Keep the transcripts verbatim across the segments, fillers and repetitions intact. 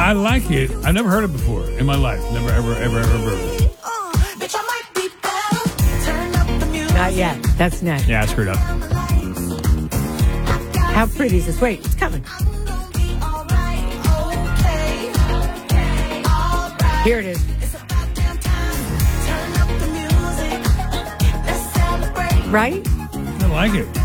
I like it. I've never heard it before in my life. Never, ever, ever, ever heard it. Not yet. That's next. Yeah, I screwed up. How pretty is this? Wait, it's coming. Here it is. Right? I like it.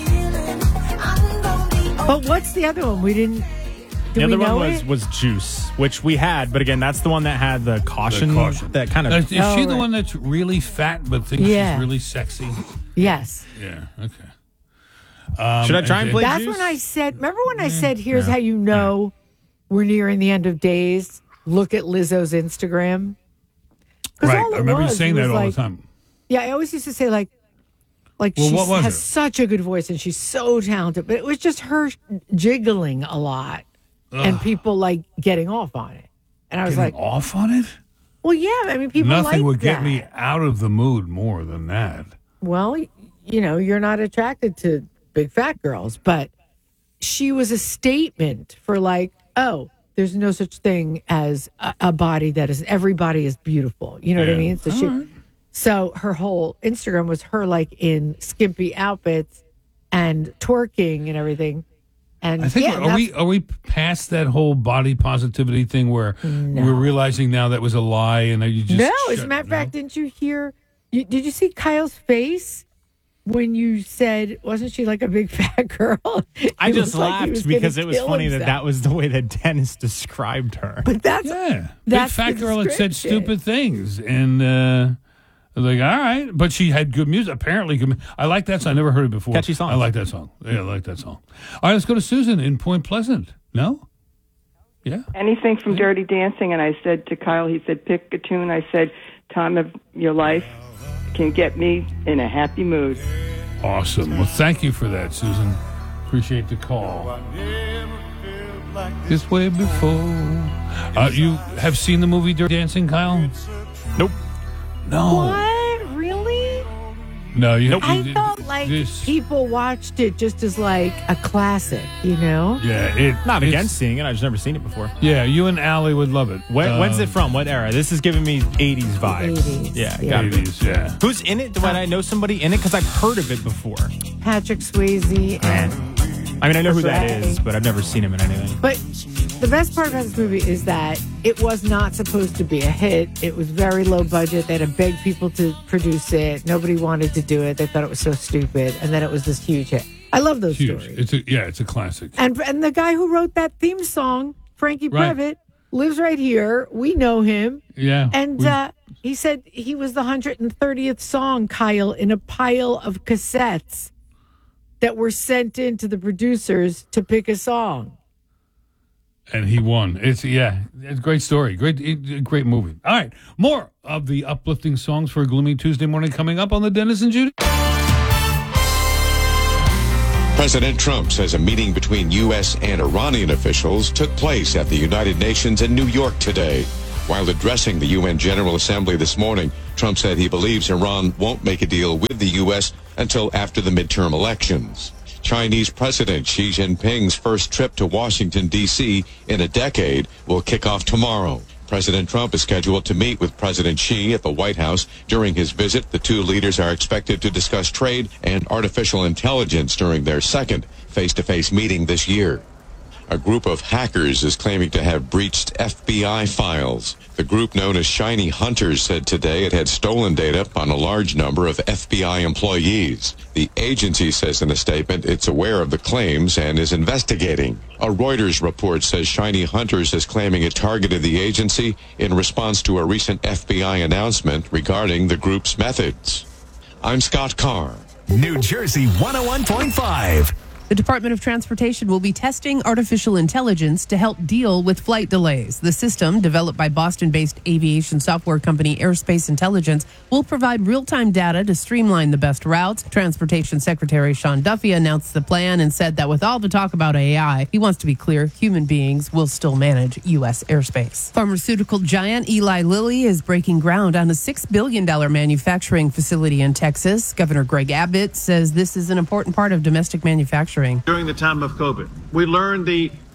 But what's the other one? We didn't. Do the we other know one was, it? was Juice, which we had, but again, that's the one that had the caution. The caution. That kind of. Uh, is Oh, she the right. one that's really fat but thinks Yeah. she's really sexy? Yes. Yeah. Okay. Um, Should I try and play That's Juice? when I said. Remember when I said, "Here's how you know we're nearing the end of days." Look at Lizzo's Instagram. 'Cause Right. all it I remember you was, saying it that was all like- the time. Yeah, I always used to say like, like Well, she what was has it? such a good voice and she's so talented, but it was just her jiggling a lot and people like getting off on it. And I was Getting like, off on it? well, yeah, I mean, people Nothing like would get that. me out of the mood more than that. Well, you know, you're not attracted to big fat girls, but she was a statement for like, oh, there's no such thing as a, a body that is, every body is beautiful. You know what I Yeah. mean? So she, so her whole Instagram was her like in skimpy outfits and twerking and everything. And I think yeah, are we are we past that whole body positivity thing where we're realizing now that was a lie and that you just no, as a shut- matter of no? fact, didn't you hear? You, did you see Kyle's face when you said, "Wasn't she like a big fat girl?" I It just was like he laughed was because gonna it was kill funny that himself. that was the way that Dennis described her. But that's Yeah, That's big fat the girl that said description. stupid things, and uh, I was like, all right, but she had good music. Apparently, good. mu- I like that song. I never heard it before. Catchy song. I like that song. Yeah, I like that song. All right, let's go to Susan in Point Pleasant. No, yeah. Anything from Dirty Dancing, and I said to Kyle, he said, pick a tune. I said, time of your life can get me in a happy mood. Awesome. Well, thank you for that, Susan. Appreciate the call. This way before. Uh, you have seen the movie Dirty Dancing, Kyle? Nope. No. what really. No, you. I you- felt like this- people watched it just as like a classic, you know. Yeah, it. Not it's- against seeing it. I've just never seen it before. Yeah, you and Allie would love it. When, when's Uh, it from? What era? This is giving me eighties vibes. eighties, Yeah, yeah. gotta be. eighties, yeah. Who's in it? Do I know somebody in it? Because I've heard of it before. Patrick Swayze, and, I mean, I know who that Right. is, but I've never seen him in anything. but the best part about this movie is that it was not supposed to be a hit. It was very low budget. They had to beg people to produce it. Nobody wanted to do it. They thought it was so stupid, and then it was this huge hit. I love those Huge. stories. It's a yeah, it's a classic. And and the guy who wrote that theme song, Frankie Right. Previtt, lives right here. We know him. Yeah. And we- uh, he said he was the one hundred thirtieth song, Kyle, in a pile of cassettes that were sent in to the producers to pick a song. and he won. It's yeah, it's a great story. Great it- great movie. All right. More of the uplifting songs for a gloomy Tuesday morning coming up on the Dennis and Judy. President Trump says a meeting between U S and Iranian officials took place at the United Nations in New York today. While addressing the U N General Assembly this morning, Trump said he believes Iran won't make a deal with the U S until after the midterm elections. Chinese President Xi Jinping's first trip to Washington, D C in a decade will kick off tomorrow. President Trump is scheduled to meet with President Xi at the White House. During his visit, the two leaders are expected to discuss trade and artificial intelligence during their second face-to-face meeting this year. A group of hackers is claiming to have breached F B I files. The group known as Shiny Hunters said today it had stolen data on a large number of F B I employees. The agency says in a statement it's aware of the claims and is investigating. A Reuters report says Shiny Hunters is claiming it targeted the agency in response to a recent F B I announcement regarding the group's methods. I'm Scott Carr. New Jersey one oh one point five. The Department of Transportation will be testing artificial intelligence to help deal with flight delays. The system, developed by Boston-based aviation software company Airspace Intelligence, will provide real-time data to streamline the best routes. Transportation Secretary Sean Duffy announced the plan and said that with all the talk about A I, he wants to be clear human beings will still manage U S airspace. Pharmaceutical giant Eli Lilly is breaking ground on a six billion dollars manufacturing facility in Texas. Governor Greg Abbott says this is an important part of domestic manufacturing. During the time of COVID, we learned the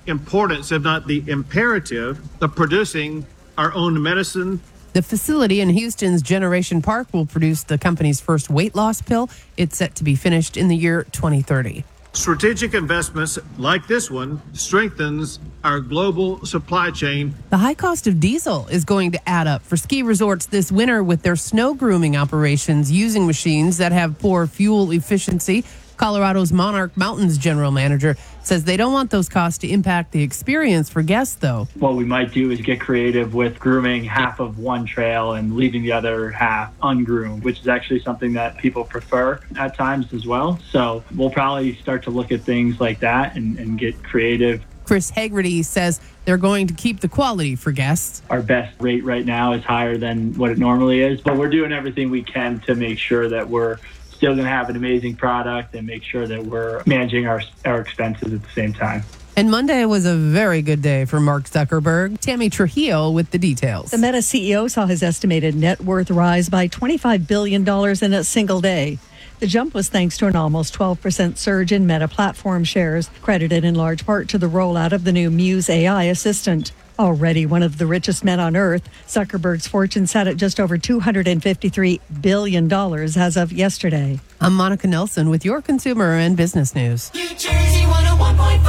importance, if not the imperative, of producing our own medicine. The facility in Houston's Generation Park will produce the company's first weight loss pill. It's set to be finished in the year twenty thirty. Strategic investments like this one strengthens our global supply chain. The high cost of diesel is going to add up for ski resorts this winter with their snow grooming operations using machines that have poor fuel efficiency. Colorado's Monarch Mountains general manager says they don't want those costs to impact the experience for guests, though. What we might do is get creative with grooming half of one trail and leaving the other half ungroomed, which is actually something that people prefer at times as well. So we'll probably start to look at things like that and, and get creative. Chris Haggerty says they're going to keep the quality for guests. Our best rate right now is higher than what it normally is, but we're doing everything we can to make sure that we're still going to have an amazing product and make sure that we're managing our our expenses at the same time. And Monday was a very good day for Mark Zuckerberg. Tammy Trujillo with the details. The Meta C E O saw his estimated net worth rise by twenty-five billion dollars in a single day. The jump was thanks to an almost twelve percent surge in Meta platform shares, credited in large part to the rollout of the new Muse A I assistant. Already one of the richest men on earth, Zuckerberg's fortune sat at just over two hundred fifty-three billion dollars as of yesterday. I'm Monica Nelson with your consumer and business news. New Jersey one oh one point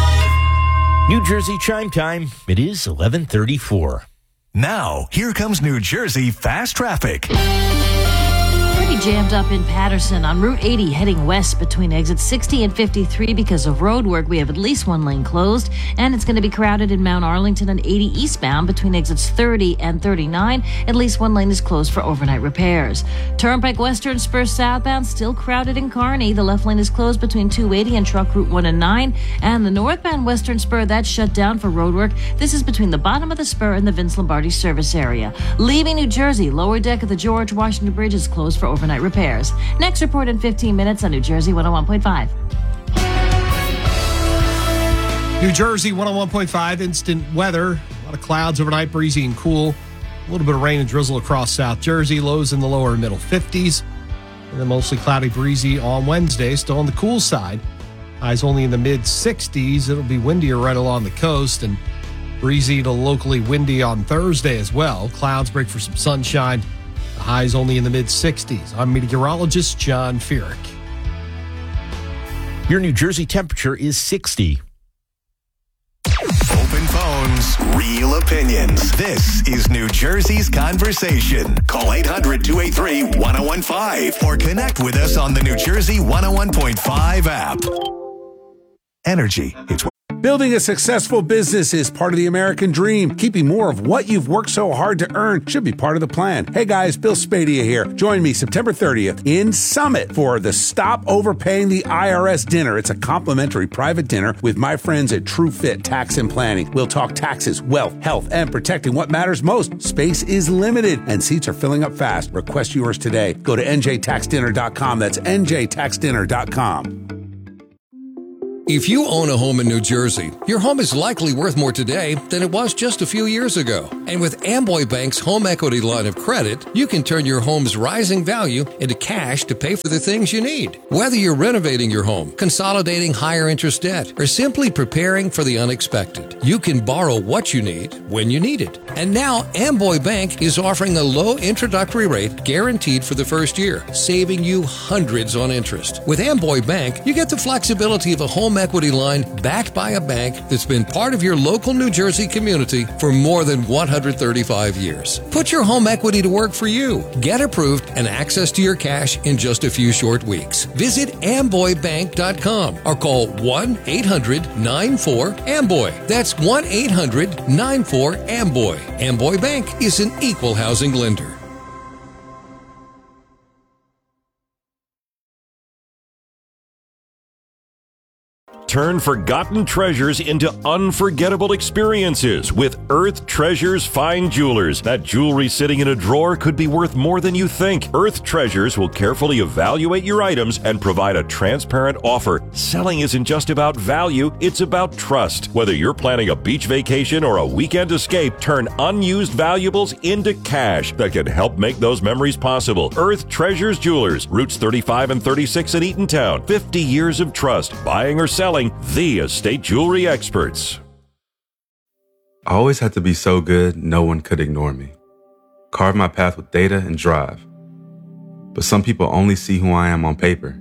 five. New Jersey chime time. It is eleven thirty-four. Now, here comes New Jersey fast traffic. Pretty jammed up in Patterson on Route eighty heading west between exits sixty and fifty-three because of road work. We have at least one lane closed, and it's going to be crowded in Mount Arlington on eighty eastbound between exits thirty and thirty-nine. At least one lane is closed for overnight repairs. Turnpike Western Spur southbound still crowded in Kearney. The left lane is closed between two eighty and Truck Route one and nine, and the northbound Western Spur that's shut down for road work. This is between the bottom of the spur and the Vince Lombardi service area. Leaving New Jersey, lower deck of the George Washington Bridge is closed for overnight repairs. Next report in fifteen minutes on New Jersey one oh one point five. New Jersey one oh one point five, instant weather. A lot of clouds overnight, breezy and cool. A little bit of rain and drizzle across South Jersey. Lows in the lower and middle fifties. And then mostly cloudy, breezy on Wednesday. Still on the cool side. Highs only in the mid sixties. It'll be windier right along the coast and breezy to locally windy on Thursday as well. Clouds break for some sunshine. The highs only in the mid sixties. I'm meteorologist John Feerick. Your New Jersey temperature is sixty. Open phones, real opinions. This is New Jersey's Conversation. Call eight hundred, two eight three, one oh one five or connect with us on the New Jersey one oh one point five app. Energy. It's Building a successful business is part of the American dream. Keeping more of what you've worked so hard to earn should be part of the plan. Hey guys, Bill Spadia here. Join me September thirtieth in Summit for the Stop Overpaying the I R S dinner. It's a complimentary private dinner with my friends at TrueFit Tax and Planning. We'll talk taxes, wealth, health, and protecting what matters most. Space is limited and seats are filling up fast. Request yours today. Go to N J tax dinner dot com. That's N J tax dinner dot com. If you own a home in New Jersey, your home is likely worth more today than it was just a few years ago. And with Amboy Bank's home equity line of credit, you can turn your home's rising value into cash to pay for the things you need. Whether you're renovating your home, consolidating higher interest debt, or simply preparing for the unexpected, you can borrow what you need when you need it. And now Amboy Bank is offering a low introductory rate guaranteed for the first year, saving you hundreds on interest. With Amboy Bank, you get the flexibility of a home equity line backed by a bank that's been part of your local New Jersey community for more than one hundred thirty-five years. Put your home equity to work for you. Get approved and access to your cash in just a few short weeks. Visit amboy bank dot com or call one eight hundred nine four Amboy. That's one eight hundred nine four Amboy. Amboy Bank is an equal housing lender. Turn forgotten treasures into unforgettable experiences with Earth Treasures Fine Jewelers. That jewelry sitting in a drawer could be worth more than you think. Earth Treasures will carefully evaluate your items and provide a transparent offer. Selling isn't just about value, it's about trust. Whether you're planning a beach vacation or a weekend escape, turn unused valuables into cash that can help make those memories possible. Earth Treasures Jewelers, routes thirty-five and thirty-six in Eatontown. fifty years of trust, buying or selling, the estate jewelry experts. I always had to be so good, no one could ignore me. Carve my path with data and drive. But some people only see who I am on paper.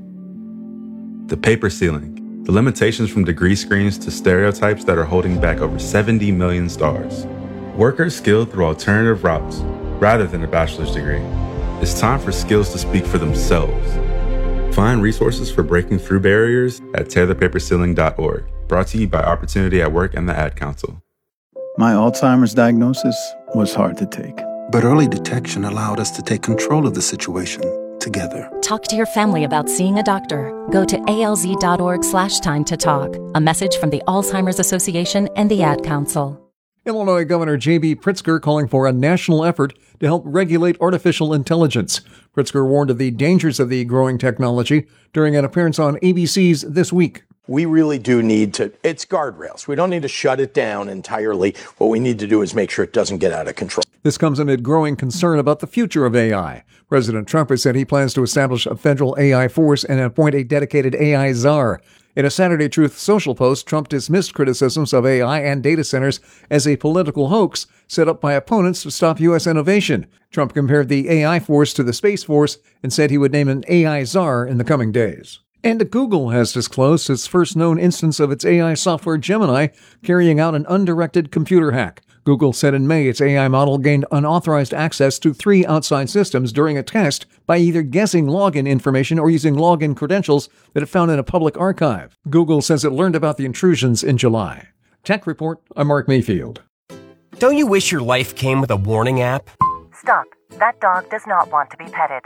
The paper ceiling, the limitations from degree screens to stereotypes that are holding back over seventy million stars. Workers skilled through alternative routes rather than a bachelor's degree. It's time for skills to speak for themselves. Find resources for breaking through barriers at tear the paper ceiling dot org. Brought to you by Opportunity at Work and the Ad Council. My Alzheimer's diagnosis was hard to take. But early detection allowed us to take control of the situation together. Talk to your family about seeing a doctor. Go to alz.org slash time to talk. A message from the Alzheimer's Association and the Ad Council. Illinois Governor J B Pritzker calling for a national effort to help regulate artificial intelligence. Pritzker warned of the dangers of the growing technology during an appearance on A B C's This Week. We really do need to, it's guardrails. We don't need to shut it down entirely. What we need to do is make sure it doesn't get out of control. This comes amid growing concern about the future of A I. President Trump has said he plans to establish a federal A I force and appoint a dedicated A I czar. In a Saturday Truth social post, Trump dismissed criticisms of A I and data centers as a political hoax set up by opponents to stop U S innovation. Trump compared the A I force to the Space Force and said he would name an A I czar in the coming days. And Google has disclosed its first known instance of its A I software Gemini carrying out an undirected computer hack. Google said in May its A I model gained unauthorized access to three outside systems during a test by either guessing login information or using login credentials that it found in a public archive. Google says it learned about the intrusions in July. Tech Report, I'm Mark Mayfield. Don't you wish your life came with a warning app? Stop. That dog does not want to be petted.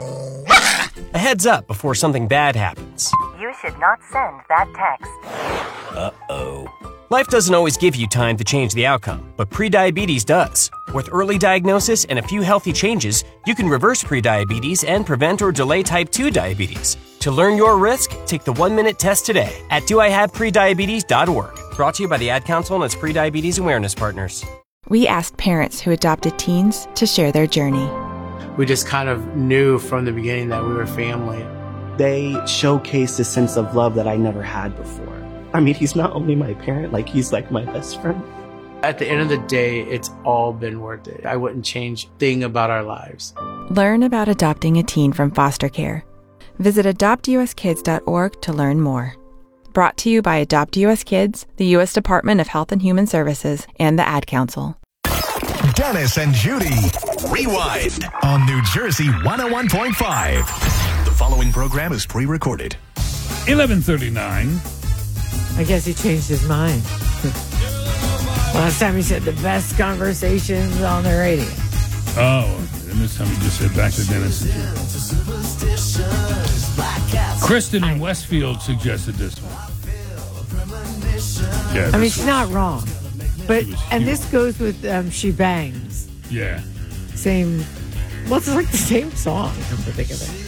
A heads up before something bad happens. You should not send that text. Uh-oh. Life doesn't always give you time to change the outcome, but prediabetes does. With early diagnosis and a few healthy changes, you can reverse prediabetes and prevent or delay type two diabetes. To learn your risk, take the one-minute test today at do I have prediabetes dot org. Brought to you by the Ad Council and its prediabetes awareness partners. We asked parents who adopted teens to share their journey. We just kind of knew from the beginning that we were family. They showcased a sense of love that I never had before. I mean, he's not only my parent, like he's like my best friend. At the end of the day, it's all been worth it. I wouldn't change a thing about our lives. Learn about adopting a teen from foster care. Visit adopt u s kids dot org to learn more. Brought to you by Adopt U S Kids, the U S Department of Health and Human Services, and the Ad Council. Dennis and Judy, Rewind on New Jersey one oh one point five. The following program is pre-recorded. eleven thirty-nine. I guess he changed his mind. Last time he said the best conversations on the radio. Oh, and this time he just said back to Dennis. Kristen in Westfield suggested this one. Yeah, I mean, this she's not wrong. But, and this goes with um, She Bangs. Yeah. Same, well, it's like the same song, come to think of it.